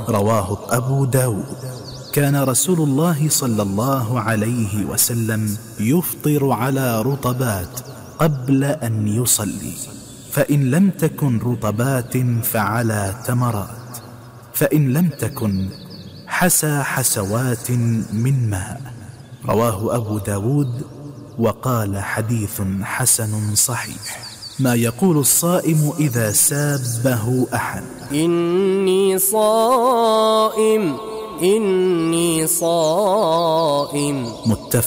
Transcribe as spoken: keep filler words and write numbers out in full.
رواه أبو داود. كان رسول الله صلى الله عليه وسلم يفطر على رطبات قبل أن يصلي، فإن لم تكن رطبات فعلى تمرات، فإن لم تكن حسى حسوات من ماء. رواه أبو داود وقال حديث حسن صحيح. ما يقول الصائم إذا سابه أحد: إني صائم إني صائم. متفق